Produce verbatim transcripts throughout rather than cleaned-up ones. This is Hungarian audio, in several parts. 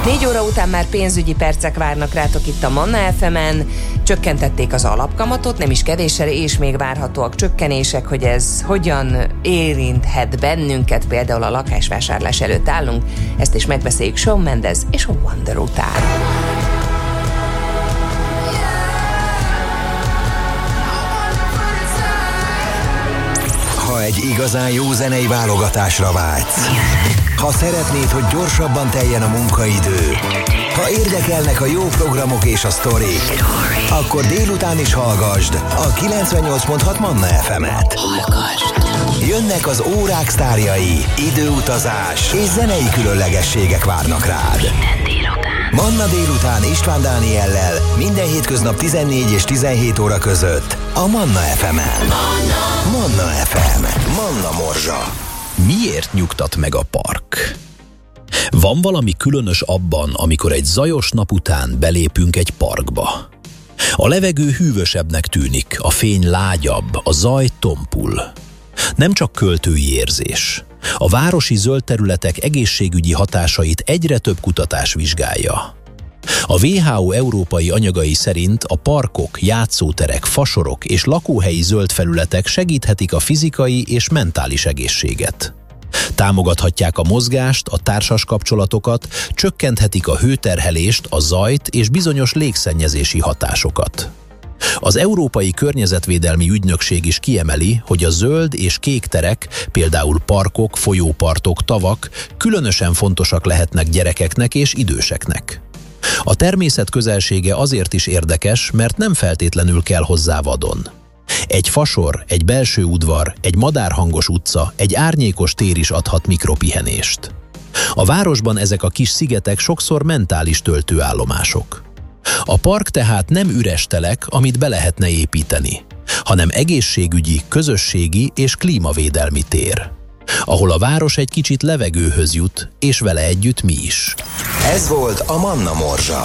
Négy óra után már pénzügyi percek várnak rátok itt a Manna ef emen. Csökkentették az alapkamatot, nem is kevéssel, és még várhatóak csökkenések, hogy ez hogyan érinthet bennünket, például a lakásvásárlás előtt állunk. Ezt is megbeszéljük Shawn Mendes és a Wonder után. Ha egy igazán jó zenei válogatásra vágysz, ha szeretnéd, hogy gyorsabban teljen a munkaidő, ha érdekelnek a jó programok és a sztorik, akkor délután is hallgasd a kilencvennyolc pont hat Manna ef emet. Jönnek az órák sztárjai, időutazás és zenei különlegességek várnak rád. Manna délután István Dániellel minden hétköznap tizennégy és tizenhét óra között a Manna ef emen. Manna ef em. Manna Morzsa. Miért nyugtat meg a park? Van valami különös abban, amikor egy zajos nap után belépünk egy parkba. A levegő hűvösebbnek tűnik, a fény lágyabb, a zaj tompul. Nem csak költői érzés. A városi zöld területek egészségügyi hatásait egyre több kutatás vizsgálja. A dupla vé há ó európai anyagai szerint a parkok, játszóterek, fasorok és lakóhelyi zöld felületek segíthetik a fizikai és mentális egészséget. Támogathatják a mozgást, a társas kapcsolatokat, csökkenthetik a hőterhelést, a zajt és bizonyos légszennyezési hatásokat. Az Európai Környezetvédelmi Ügynökség is kiemeli, hogy a zöld és kék terek, például parkok, folyópartok, tavak különösen fontosak lehetnek gyerekeknek és időseknek. A természet közelsége azért is érdekes, mert nem feltétlenül kell hozzá vadon. Egy fasor, egy belső udvar, egy madárhangos utca, egy árnyékos tér is adhat mikropihenést. A városban ezek a kis szigetek sokszor mentális töltőállomások. A park tehát nem üres telek, amit be lehetne építeni, hanem egészségügyi, közösségi és klímavédelmi tér, ahol a város egy kicsit levegőhöz jut, és vele együtt mi is. Ez volt a Manna Morzsa.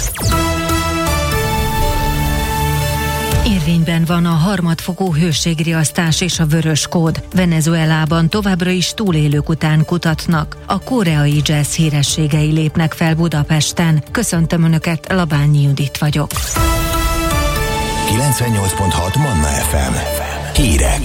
Érvényben van a harmadfokú hőségriasztás és a vörös kód. Venezuelában továbbra is túlélők után kutatnak. A koreai jazz hírességei lépnek fel Budapesten. Köszöntöm Önöket, Labányi Judit vagyok. kilencvennyolc pont hat Manna ef em. Hírek.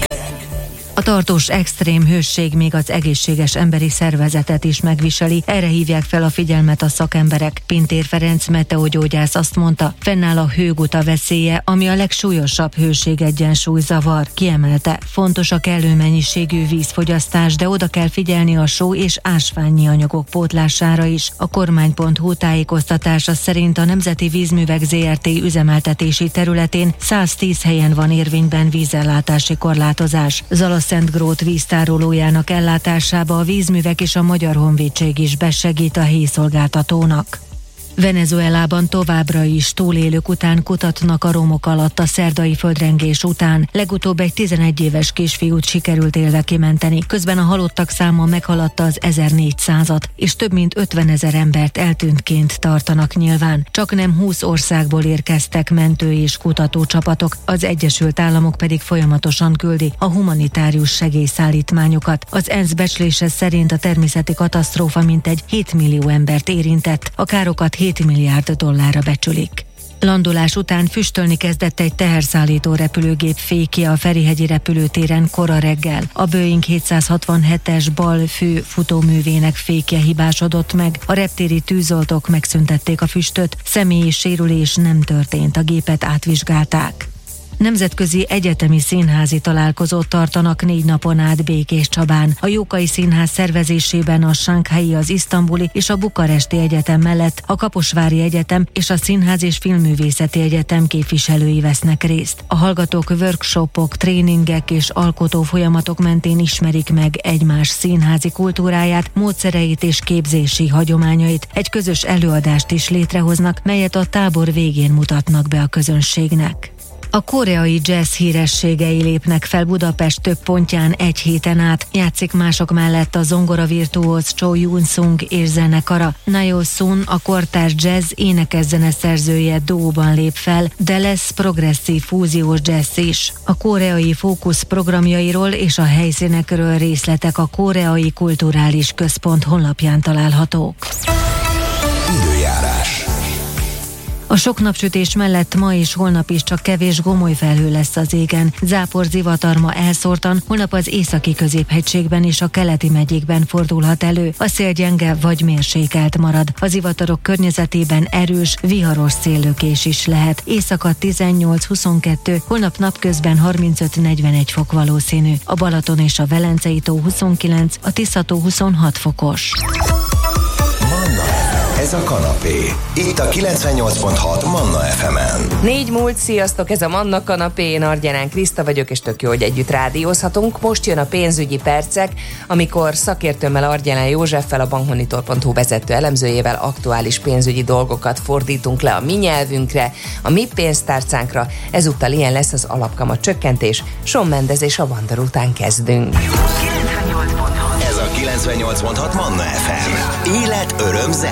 A tartós extrém hőség még az egészséges emberi szervezetet is megviseli, erre hívják fel a figyelmet a szakemberek. Pintér Ferenc meteogyógyász azt mondta, fennáll a hőguta veszélye, ami a legsúlyosabb hőségegyensúlyzavar. Kiemelte, fontos a kellő mennyiségű vízfogyasztás, de oda kell figyelni a só és ásványi anyagok pótlására is. A kormány pont hu tájékoztatása szerint a Nemzeti Vízművek zé er té üzemeltetési területén száztíz helyen van érvényben vízellátási korlátozás. Zalaszentgrót víztárolójának ellátásába a vízművek és a Magyar Honvédség is besegít a héjszolgáltatónak. Venezuelában továbbra is túlélők után kutatnak a romok alatt a szerdai földrengés után. Legutóbb egy tizenegy éves kisfiút sikerült élve kimenteni, közben a halottak száma meghaladta az ezernégyszázat, és több mint ötvenezer embert eltűntként tartanak nyilván. Csaknem húsz országból érkeztek mentő és kutatócsapatok, az Egyesült Államok pedig folyamatosan küldi a humanitárius segélyszállítmányokat. Az ENSZ becslése szerint a természeti katasztrófa mintegy hét millió embert érintett, a károkat hét milliárd dollárra becsülik. Landolás után füstölni kezdett egy teherszállító repülőgép fékje a Ferihegyi repülőtéren kora reggel. A Boeing hétszázhatvanhetes bal fő futóművének fékje hibásodott meg, a reptéri tűzoltók megszüntették a füstöt, személyi sérülés nem történt, a gépet átvizsgálták. Nemzetközi egyetemi színházi találkozót tartanak négy napon át Békéscsabán. A Jókai Színház szervezésében a Shanghai, az Isztambuli és a Bukaresti Egyetem mellett a Kaposvári Egyetem és a Színház és Filmművészeti Egyetem képviselői vesznek részt. A hallgatók workshopok, tréningek és alkotó folyamatok mentén ismerik meg egymás színházi kultúráját, módszereit és képzési hagyományait. Egy közös előadást is létrehoznak, melyet a tábor végén mutatnak be a közönségnek. A koreai jazz hírességei lépnek fel Budapest több pontján egy héten át. Játszik mások mellett a zongora virtuóz Cho Yun-sung és zenekara. Nayo Sun, a kortárs jazz énekes zeneszerzője duóban lép fel, de lesz progresszív fúziós jazz is. A koreai fókusz programjairól és a helyszínekről részletek a Koreai Kulturális Központ honlapján találhatók. Időjárás. A sok napsütés mellett ma és holnap is csak kevés gomolyfelhő lesz az égen. Zápor, zivatar ma elszórtan, holnap az északi középhegységben és a keleti megyékben fordulhat elő. A szél gyenge vagy mérsékelt marad. A zivatarok környezetében erős, viharos széllökés is lehet. Éjszaka tizennyolc-huszonkettő, holnap napközben harmincöt-negyvenegy fok valószínű. A Balaton és a Velencei tó huszonkilenc, a Tisza tó huszonhat fokos. Ez a kanapé. Itt a kilencvennyolc pont hat Manna ef emen. Négy múlt, sziasztok, ez a Manna kanapé, én Argyánán Kriszta vagyok, és tök jó, hogy együtt rádiózhatunk. Most jön a pénzügyi percek, amikor szakértőmmel, Argyánán Józseffel, a bankmonitor pont hu vezető elemzőjével aktuális pénzügyi dolgokat fordítunk le a mi nyelvünkre, a mi pénztárcánkra. Ezúttal ilyen lesz az alapkamat csökkentés. Shawn Mendes és a Wander után kezdünk. Ez a kilencvennyolc pont hat Manna ef em. Élet, öröm,